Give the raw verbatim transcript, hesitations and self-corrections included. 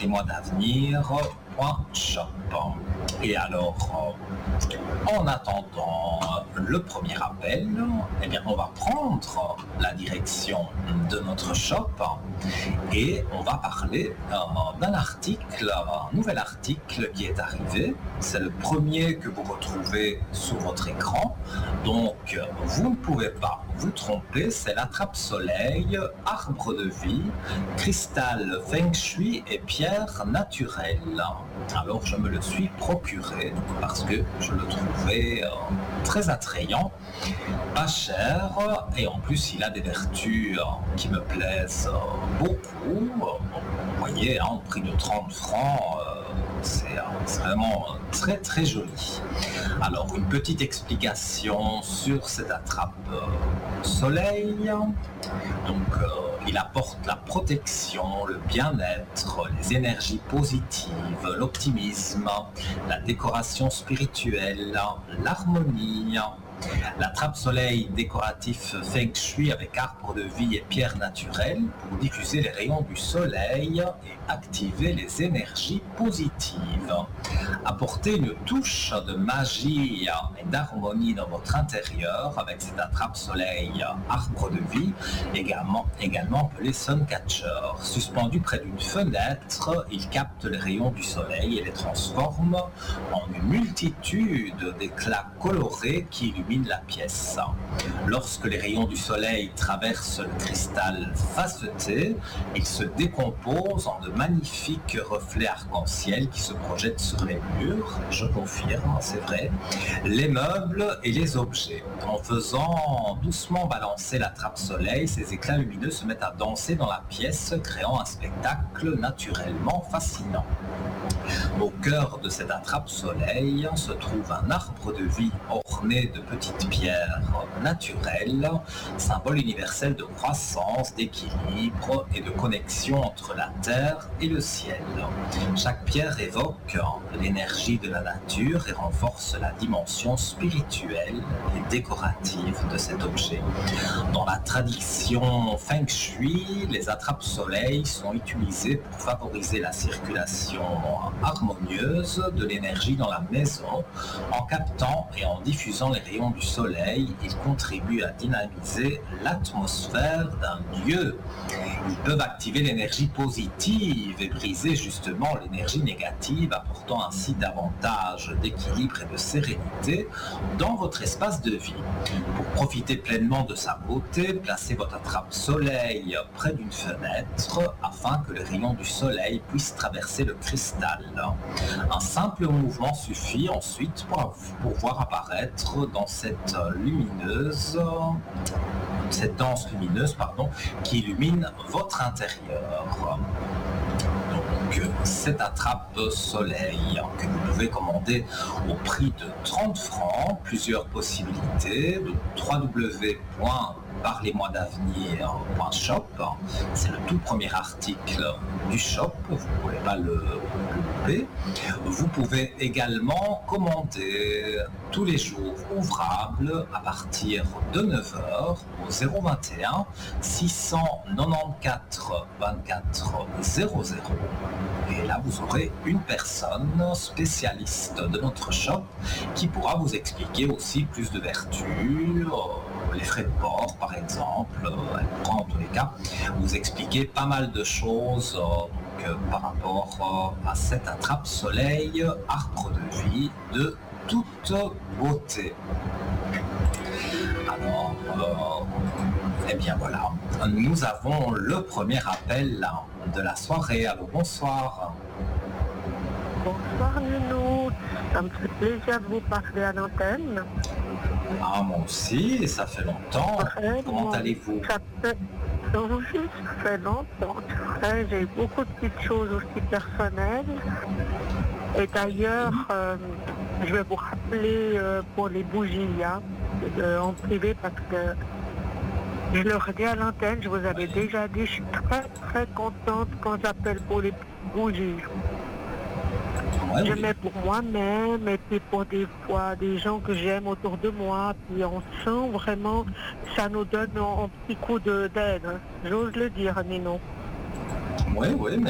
les mois d'avenir point shop. Et alors, en attendant le premier appel, eh bien, on va prendre la direction de notre shop et on va parler euh, d'un article, un nouvel article qui est arrivé. C'est le premier que vous retrouvez sur votre écran. Donc, vous ne pouvez pas vous tromper, c'est l'attrape-soleil, arbre de vie, cristal feng shui et pierre naturelle. Alors, je me le suis procuré parce que je le trouvais euh, très attrayant, pas cher et en plus il a des vertus euh, qui me plaisent euh, beaucoup. Vous voyez, hein, au prix de trente francs, euh, c'est euh, vraiment euh, très très joli. Alors, une petite explication sur cette attrape euh, soleil. Donc, euh, il apporte la protection, le bien-être, les énergies positives, l'optimisme, la décoration spirituelle, l'harmonie. La trappe soleil décoratif feng shui avec arbre de vie et pierre naturelle pour diffuser les rayons du soleil et activer les énergies positives. Apportez une touche de magie et d'harmonie dans votre intérieur avec cette attrape soleil arbre de vie, également, également appelé Suncatcher. Suspendu près d'une fenêtre, il capte les rayons du soleil et les transforme en une multitude d'éclats colorés qui illuminent la pièce. Lorsque les rayons du soleil traversent le cristal faceté, ils se décomposent en de magnifiques reflets arc-en-ciel qui se projettent sur les murs, je confirme, c'est vrai, les meubles et les objets. En faisant doucement balancer la trappe soleil, ces éclats lumineux se mettent à danser dans la pièce, créant un spectacle naturellement fascinant. Au cœur de cette attrape soleil se trouve un arbre de vie orné de petites pierres naturelles, symbole universel de croissance, d'équilibre et de connexion entre la terre et le ciel. Chaque pierre évoque l'énergie de la nature et renforce la dimension spirituelle et décorative de cet objet. Dans la tradition feng shui, les attrapes soleil sont utilisées pour favoriser la circulation harmonieuse de l'énergie dans la maison. En captant et en diffusant les rayons du soleil, ils contribuent à dynamiser l'atmosphère d'un lieu. Ils peuvent activer l'énergie positive et briser justement l'énergie négative, apportant ainsi davantage d'équilibre et de sérénité dans votre espace de vie. Pour profiter pleinement de sa beauté, placez votre attrape soleil près d'une fenêtre afin que les rayons du soleil puissent traverser le cristal. Un simple mouvement suffit ensuite pour, pour voir apparaître dans cette lumineuse, cette danse lumineuse, pardon, qui illumine votre intérieur. Donc, cette attrape soleil que vous pouvez commander au prix de trente francs, plusieurs possibilités, donc w w w point parlez-moi d'avenir point shop, c'est le tout premier article du shop, vous ne pouvez pas le, le louper. Vous pouvez également commander tous les jours ouvrables à partir de neuf heures au zéro vingt et un six cent quatre-vingt-quatorze vingt-quatre zéro zéro. Et là, vous aurez une personne spécialiste de notre shop qui pourra vous expliquer aussi plus de vertus, les frais de port par exemple. Elle pourra en tous les cas vous expliquer pas mal de choses donc, euh, par rapport euh, à cette attrape soleil arbre de vie de toute beauté. Alors, euh, eh bien voilà, nous avons le premier appel de la soirée. Alors bonsoir. Bonsoir Nounou, ça me fait plaisir de vous parler à l'antenne. Ah, moi aussi, ça fait longtemps. Ouais, Comment moi, allez-vous? Ça fait, oui, ça fait longtemps. Ouais, j'ai eu beaucoup de petites choses aussi personnelles. Et d'ailleurs, euh, je vais vous rappeler euh, pour les bougies hein, euh, en privé parce que je le redis à l'antenne, je vous avais déjà dit, je suis très très contente quand j'appelle pour les bougies. Ouais, Je oui. mets pour moi-même et puis pour des fois des gens que j'aime autour de moi. Puis on sent vraiment, ça nous donne un, un petit coup de, d'aide. J'ose le dire, Nino. Oui, oui, mais